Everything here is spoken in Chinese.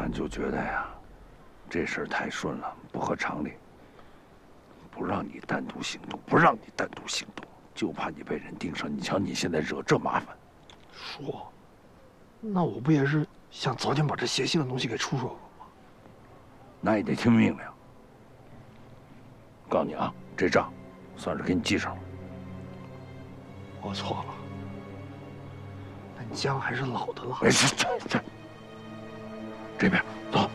俺就觉得呀，这事儿太顺了，不合常理。不让你单独行动，不让你单独行动，就怕你被人盯上。你瞧你现在惹这麻烦。 叔，那我不也是想早点把这邪性的东西给出手吗？ 那也得听命令。告诉你啊，这账算是给你记上了。 我错了，但姜还是老的辣。 哎，这边走。